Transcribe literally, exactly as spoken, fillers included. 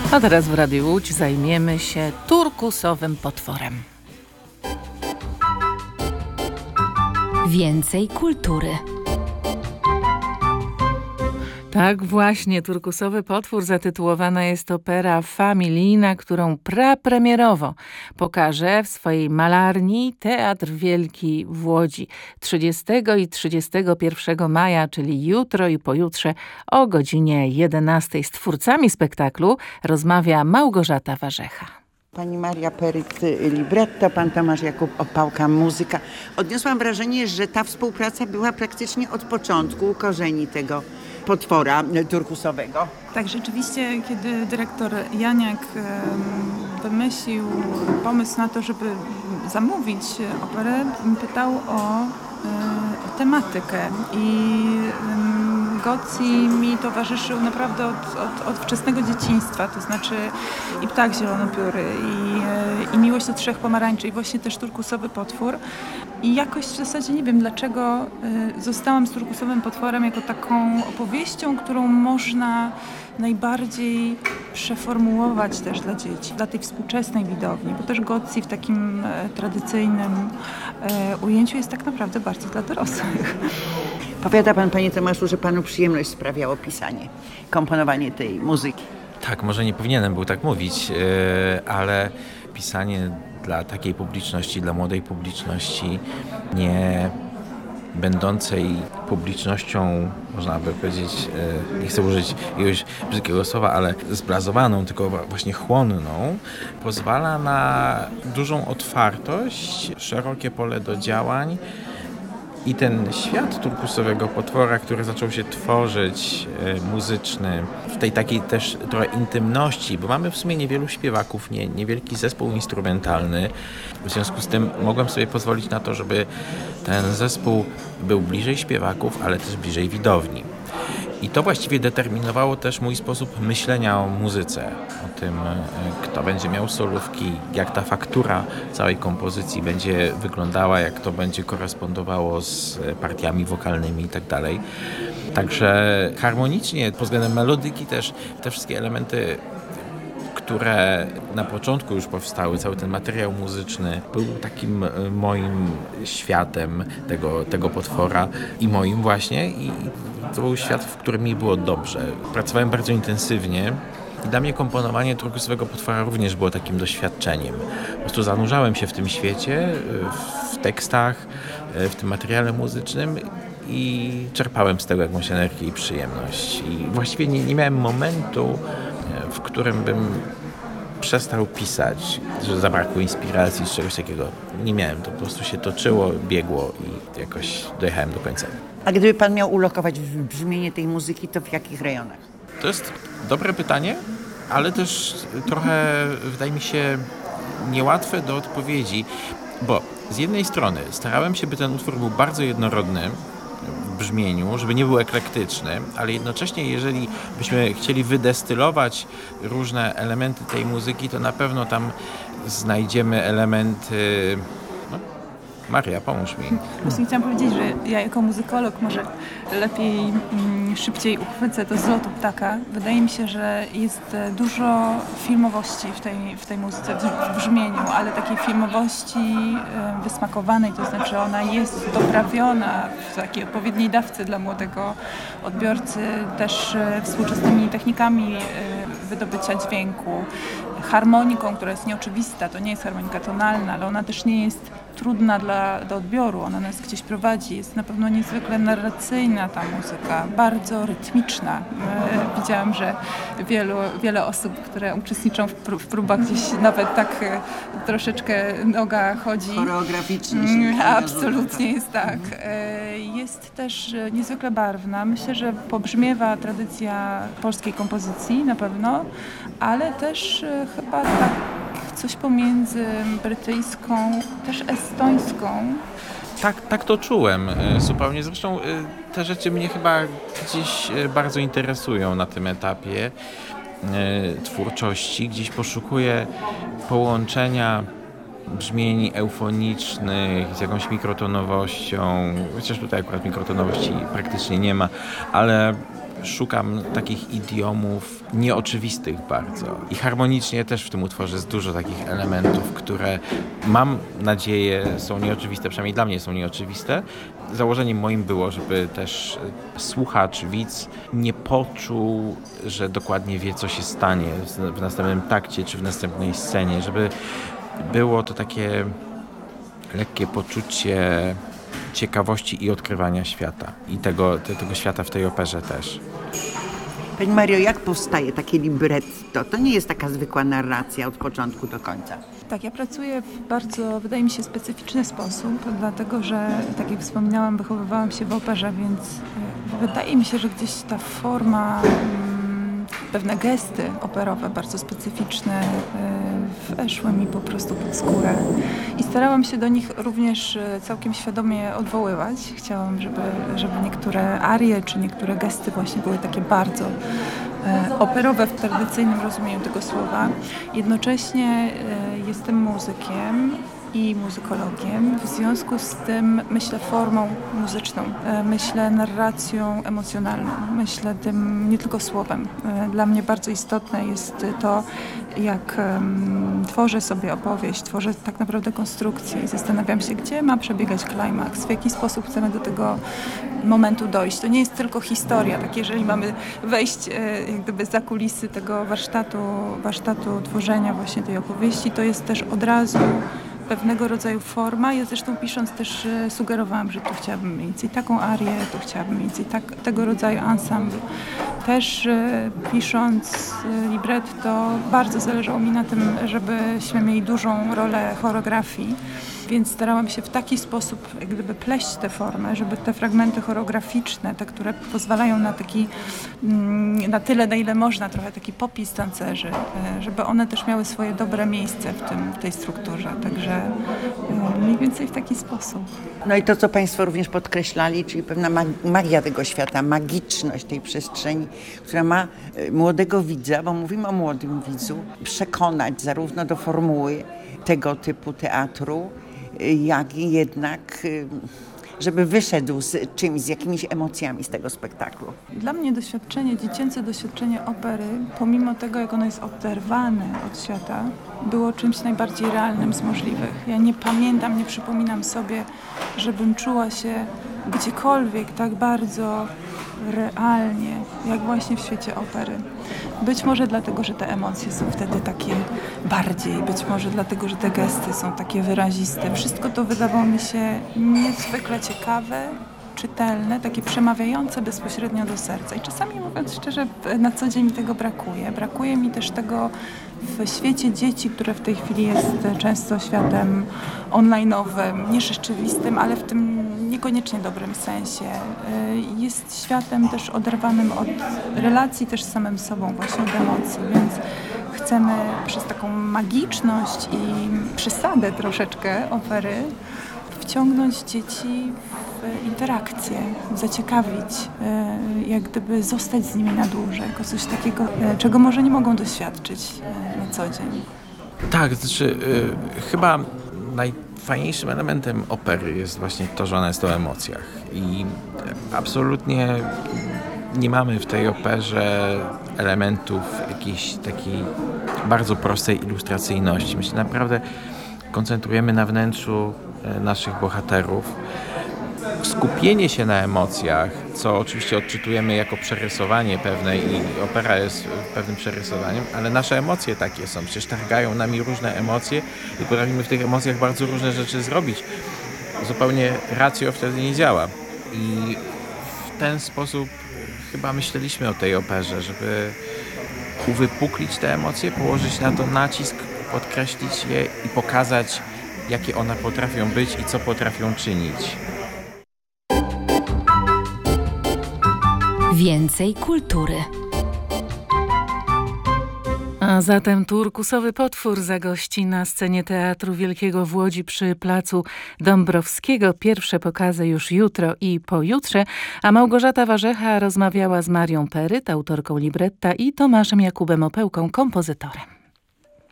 A teraz w Radiu Łódź zajmiemy się turkusowym potworem. Więcej kultury. Tak właśnie, turkusowy potwór zatytułowana jest opera familijna, którą prapremierowo pokaże w swojej malarni Teatr Wielki w Łodzi trzydziestego i trzydziestego pierwszego maja, czyli jutro i pojutrze o godzinie jedenastej. Z twórcami spektaklu rozmawia Małgorzata Warzecha. Pani Maria Peryt libretto, pan Tomasz Jakub Opałka muzyka. Odniosłam wrażenie, że ta współpraca była praktycznie od początku u korzeni tego potwora turkusowego. Tak, rzeczywiście, kiedy dyrektor Janiak wymyślił pomysł na to, żeby zamówić operę, pytał o, o tematykę i Gozzi mi towarzyszył naprawdę od, od, od wczesnego dzieciństwa, to znaczy i Ptak zielonopióry, i, i Miłość do trzech pomarańczy, i właśnie też turkusowy potwór. I jakoś w zasadzie nie wiem, dlaczego zostałam z turkusowym potworem jako taką opowieścią, którą można najbardziej przeformułować też dla dzieci, dla tej współczesnej widowni, bo też Gozzi w takim e, tradycyjnym e, ujęciu jest tak naprawdę bardzo dla dorosłych. Powiada pan, panie Tomaszu, że panu przyjemność sprawiało pisanie, komponowanie tej muzyki. Tak, może nie powinienem był tak mówić, ale pisanie dla takiej publiczności, dla młodej publiczności, nie będącej publicznością, można by powiedzieć, nie chcę użyć jakiegoś brzydkiego słowa, ale zblazowaną, tylko właśnie chłonną, pozwala na dużą otwartość, szerokie pole do działań. I ten świat turkusowego potwora, który zaczął się tworzyć, e, muzyczny, w tej takiej też trochę intymności, bo mamy w sumie niewielu śpiewaków, nie, niewielki zespół instrumentalny. W związku z tym mogłem sobie pozwolić na to, żeby ten zespół był bliżej śpiewaków, ale też bliżej widowni. I to właściwie determinowało też mój sposób myślenia o muzyce, o tym, kto będzie miał solówki, jak ta faktura całej kompozycji będzie wyglądała, jak to będzie korespondowało z partiami wokalnymi i tak dalej. Także harmonicznie, pod względem melodyki też te wszystkie elementy, które na początku już powstały, cały ten materiał muzyczny był takim moim światem tego, tego potwora i moim właśnie. I to był świat, w którym mi było dobrze. Pracowałem bardzo intensywnie i dla mnie komponowanie turkusowego potwora również było takim doświadczeniem. Po prostu zanurzałem się w tym świecie, w tekstach, w tym materiale muzycznym i czerpałem z tego jakąś energię i przyjemność. I właściwie nie, nie miałem momentu, w którym bym przestał pisać, że zabrakło inspiracji czy czegoś takiego. Nie miałem, to po prostu się toczyło, biegło i jakoś dojechałem do końca. A gdyby pan miał ulokować brzmienie tej muzyki, to w jakich rejonach? To jest dobre pytanie, ale też trochę, wydaje mi się, niełatwe do odpowiedzi, bo z jednej strony starałem się, by ten utwór był bardzo jednorodny w brzmieniu, żeby nie był eklektyczny, ale jednocześnie jeżeli byśmy chcieli wydestylować różne elementy tej muzyki, to na pewno tam znajdziemy elementy... No, Maria, pomóż mi. Właśnie chciałam powiedzieć, że ja jako muzykolog może lepiej, mm, szybciej uchwycę to z lotu ptaka. Wydaje mi się, że jest dużo filmowości w tej, w tej muzyce, w brzmieniu, ale takiej filmowości y, wysmakowanej, to znaczy ona jest doprawiona w takiej odpowiedniej dawce dla młodego odbiorcy, też y, współczesnymi technikami y, wydobycia dźwięku, harmoniką, która jest nieoczywista, to nie jest harmonika tonalna, ale ona też nie jest trudna dla, do odbioru, ona nas gdzieś prowadzi, jest na pewno niezwykle narracyjna ta muzyka, bardzo rytmiczna. E, widziałam, że wielu, wiele osób, które uczestniczą w, pró- w próbach gdzieś nawet tak e, troszeczkę noga chodzi. Choreograficznie się absolutnie jest tak. E, jest też niezwykle barwna. Myślę, że pobrzmiewa tradycja polskiej kompozycji na pewno, ale też e, chyba tak coś pomiędzy brytyjską, też estońską. Tak, tak to czułem zupełnie. Zresztą te rzeczy mnie chyba gdzieś bardzo interesują na tym etapie twórczości. Gdzieś poszukuję połączenia brzmień eufonicznych z jakąś mikrotonowością, chociaż tutaj akurat mikrotonowości praktycznie nie ma, ale szukam takich idiomów nieoczywistych bardzo. I harmonicznie też w tym utworze jest dużo takich elementów, które mam nadzieję są nieoczywiste, przynajmniej dla mnie są nieoczywiste. Założeniem moim było, żeby też słuchacz, widz nie poczuł, że dokładnie wie, co się stanie w następnym takcie czy w następnej scenie, żeby było to takie lekkie poczucie ciekawości i odkrywania świata. I tego, te, tego świata w tej operze też. Pani Mario, jak powstaje takie libretto? To nie jest taka zwykła narracja od początku do końca. Tak, ja pracuję w bardzo, wydaje mi się, specyficzny sposób, dlatego że, tak jak wspominałam, wychowywałam się w operze, więc y, wydaje mi się, że gdzieś ta forma, y, pewne gesty operowe, bardzo specyficzne, y, weszły mi po prostu pod skórę. I starałam się do nich również y, całkiem świadomie odwoływać. Chciałam, żeby, żeby niektóre arie czy niektóre gesty właśnie były takie bardzo operowe w tradycyjnym rozumieniu tego słowa. Jednocześnie jestem muzykiem i muzykologiem. W związku z tym myślę formą muzyczną, myślę narracją emocjonalną, myślę tym nie tylko słowem. Dla mnie bardzo istotne jest to, jak um, tworzę sobie opowieść, tworzę tak naprawdę konstrukcję i zastanawiam się, gdzie ma przebiegać klimaks, w jaki sposób chcemy do tego momentu dojść. To nie jest tylko historia, tak jeżeli mamy wejść e, jak gdyby za kulisy tego warsztatu, warsztatu tworzenia właśnie tej opowieści, to jest też od razu pewnego rodzaju forma. Ja zresztą pisząc też e, sugerowałam, że tu chciałabym mieć więcej taką arię, tu chciałabym mieć więcej tak, tego rodzaju ensemble. Też e, pisząc e, libretto bardzo zależało mi na tym, żebyśmy mieli dużą rolę choreografii, więc starałam się w taki sposób jak gdyby pleść tę formę, żeby te fragmenty choreograficzne, te, które pozwalają na taki, na tyle, na ile można, trochę taki popis tancerzy, żeby one też miały swoje dobre miejsce w, tym, w tej strukturze. Także mniej więcej w taki sposób. No i to, co Państwo również podkreślali, czyli pewna magia tego świata, magiczność tej przestrzeni, która ma młodego widza, bo mówimy o młodym widzu, przekonać zarówno do formuły tego typu teatru, jak i jednak, żeby wyszedł z czymś, z jakimiś emocjami z tego spektaklu. Dla mnie doświadczenie, dziecięce doświadczenie opery, pomimo tego, jak ono jest oderwane od świata, było czymś najbardziej realnym z możliwych. Ja nie pamiętam, nie przypominam sobie, żebym czuła się gdziekolwiek tak bardzo realnie, jak właśnie w świecie opery. Być może dlatego, że te emocje są wtedy takie bardziej, być może dlatego, że te gesty są takie wyraziste. Wszystko to wydawało mi się niezwykle ciekawe, czytelne, takie przemawiające bezpośrednio do serca. I czasami, mówiąc szczerze, na co dzień mi tego brakuje. Brakuje mi też tego w świecie dzieci, które w tej chwili jest często światem online'owym, nierzeczywistym, ale w tym niekoniecznie dobrym sensie. Jest światem też oderwanym od relacji też z samym sobą, właśnie od emocji, więc chcemy przez taką magiczność i przysadę troszeczkę opery wciągnąć dzieci w interakcję, zaciekawić, jak gdyby zostać z nimi na dłużej, jako coś takiego, czego może nie mogą doświadczyć na co dzień. Tak, znaczy y, chyba najfajniejszym elementem opery jest właśnie to, że ona jest o emocjach i absolutnie nie mamy w tej operze elementów jakiejś takiej bardzo prostej ilustracyjności. My się naprawdę koncentrujemy na wnętrzu naszych bohaterów. Skupienie się na emocjach, co oczywiście odczytujemy jako przerysowanie pewne i opera jest pewnym przerysowaniem, ale nasze emocje takie są. Przecież targają nami różne emocje i potrafimy w tych emocjach bardzo różne rzeczy zrobić. Zupełnie ratio wtedy nie działa. I w ten sposób chyba myśleliśmy o tej operze, żeby uwypuklić te emocje, położyć na to nacisk, podkreślić je i pokazać, jakie one potrafią być i co potrafią czynić. Więcej kultury. A zatem turkusowy potwór zagości na scenie Teatru Wielkiego w Łodzi przy Placu Dąbrowskiego. Pierwsze pokazy już jutro i pojutrze, a Małgorzata Warzecha rozmawiała z Marią Peryt, autorką libretta, i Tomaszem Jakubem Opełką, kompozytorem.